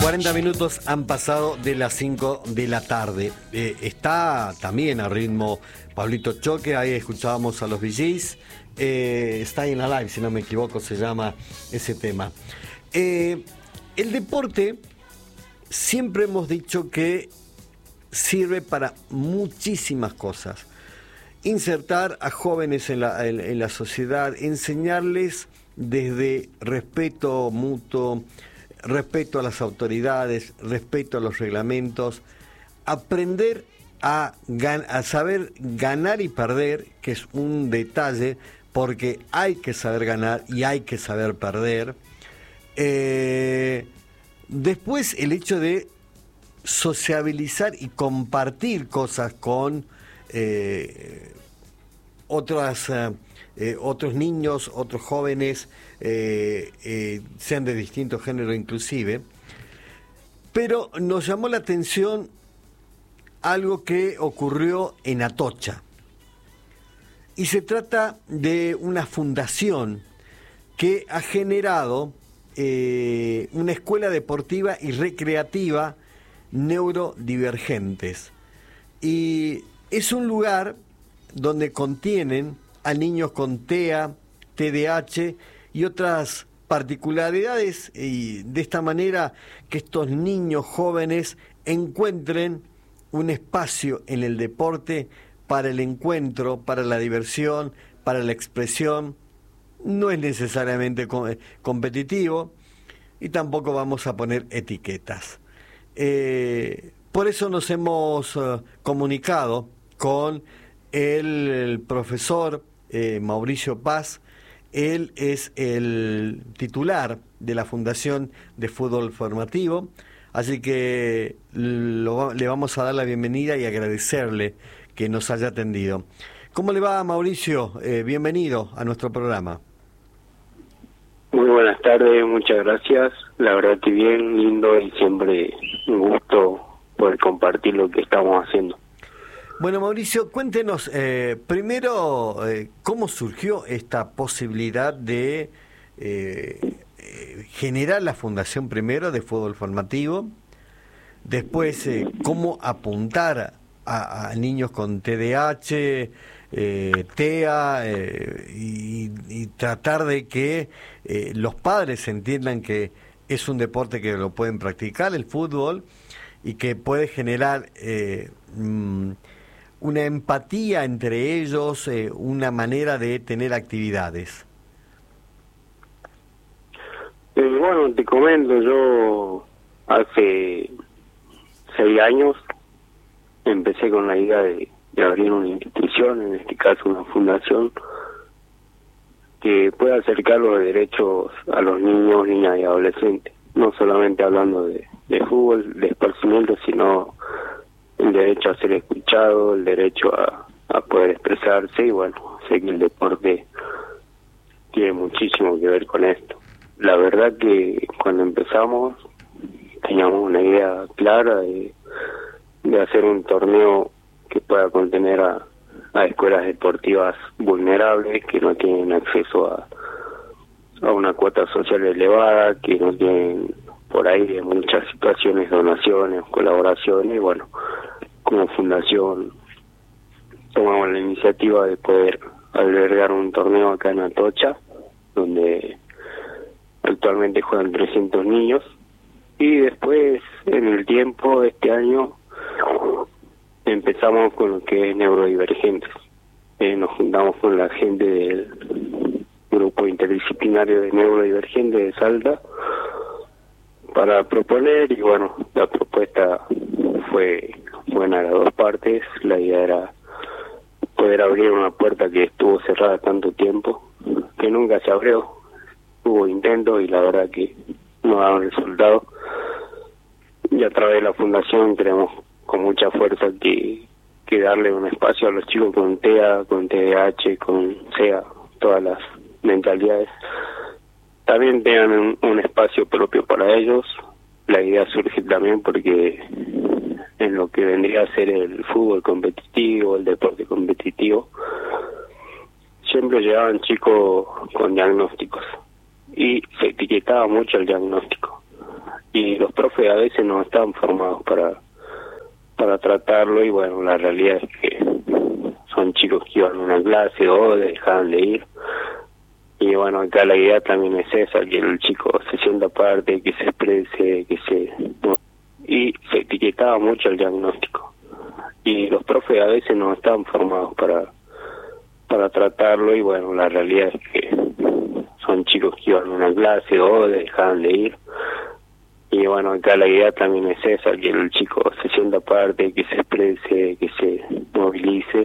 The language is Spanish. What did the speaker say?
40 minutos han pasado de las 5 de la tarde. Está también a ritmo Pablito Choque, ahí escuchábamos a los VGs. Está en la live, si no me equivoco, se llama ese tema. El deporte, siempre hemos dicho que sirve para muchísimas cosas. Insertar a jóvenes en la sociedad, enseñarles desde respeto mutuo, respeto a las autoridades, respeto a los reglamentos, aprender a saber ganar y perder, que es un detalle, porque hay que saber ganar y hay que saber perder. Después el hecho de sociabilizar y compartir cosas con otros niños, otros jóvenes, sean de distinto género inclusive. Pero nos llamó la atención algo que ocurrió en Atocha. Y se trata de una fundación que ha generado una escuela deportiva y recreativa neurodivergentes. Y es un lugar donde contienen a niños con TEA, TDAH y otras particularidades, y de esta manera que estos niños jóvenes encuentren un espacio en el deporte para el encuentro, para la diversión, para la expresión. No es necesariamente competitivo y tampoco vamos a poner etiquetas. Por eso nos hemos comunicado con el profesor Mauricio Paz. Él es el titular de la Fundación de Fútbol Formativo, así que le vamos a dar la bienvenida y agradecerle que nos haya atendido. ¿Cómo le va, Mauricio? Bienvenido a nuestro programa. Muy buenas tardes, muchas gracias. La verdad que bien, lindo y siempre un gusto poder compartir lo que estamos haciendo. Bueno, Mauricio, cuéntenos primero cómo surgió esta posibilidad de generar la fundación primero de fútbol formativo, después cómo apuntar a niños con TDAH, TEA y tratar de que los padres entiendan que es un deporte que lo pueden practicar, el fútbol, y que puede generar una empatía entre ellos, una manera de tener actividades. Bueno, te comento, yo hace 6 años empecé con la idea de abrir una institución, en este caso una fundación, que pueda acercar los derechos a los niños, niñas y adolescentes, no solamente hablando de fútbol, de esparcimiento, sino el derecho a ser escuchado, el derecho a poder expresarse, y bueno, sé que el deporte tiene muchísimo que ver con esto. La verdad que cuando empezamos teníamos una idea clara de hacer un torneo que pueda contener a escuelas deportivas vulnerables, que no tienen acceso a una cuota social elevada, que no tienen por ahí en muchas situaciones donaciones, colaboraciones, y bueno, como fundación tomamos la iniciativa de poder albergar un torneo acá en Atocha, donde actualmente juegan 300 niños, y después en el tiempo de este año empezamos con lo que es neurodivergentes. Nos juntamos con la gente del grupo interdisciplinario de neurodivergentes de Salta para proponer, y bueno, la propuesta fue buena a las dos partes. La idea era poder abrir una puerta que estuvo cerrada tanto tiempo, que nunca se abrió. Hubo intentos y la verdad que no daban resultado, y a través de la fundación queremos con mucha fuerza que darle un espacio a los chicos con TEA, con TDAH, con SEA, todas las mentalidades, también tengan un espacio propio para ellos. La idea surge también porque en lo que vendría a ser el fútbol competitivo, el deporte competitivo, siempre llegaban chicos con diagnósticos y se etiquetaba mucho el diagnóstico. y los profes a veces no están formados para tratarlo, y bueno, la realidad es que son chicos que iban a una clase o dejaban de ir. Y bueno, acá la idea también es esa, que el chico se sienta parte, que se exprese, y se etiquetaba mucho el diagnóstico. Y los profes a veces no están formados para tratarlo, y bueno, la realidad es que son chicos que iban a una clase o dejaban de ir. Y bueno, acá la idea también es esa, que el chico se sienta parte, que se exprese, que se movilice.